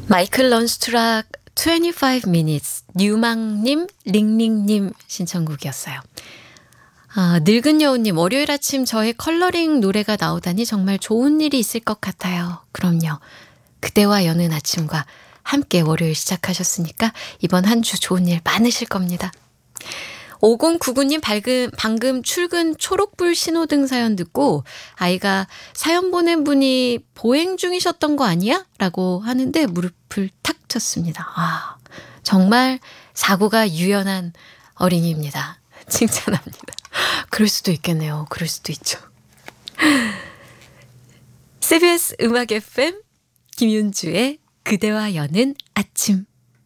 마이클 런스트락 25 minutes 뉴망님 링링님 신청곡이었어요. 늙은 여우님 월요일 아침 저의 컬러링 노래가 나오다니 정말 좋은 일이 있을 것 같아요. 그럼요. 그대와 여는 아침과 함께 월요일 시작하셨으니까 이번 한 주 좋은 일 많으실 겁니다. 5099님 방금 출근 초록불 신호등 사연 듣고 아이가 사연 보낸 분이 보행 중이셨던 거 아니야? 라고 하는데 무릎을 탁 쳤습니다. 정말 사고가 유연한 어린이입니다. 칭찬합니다. 그럴 수도 있겠네요. 그럴 수도 있죠. CBS 음악 FM 김윤주의 그대와 여는 아침.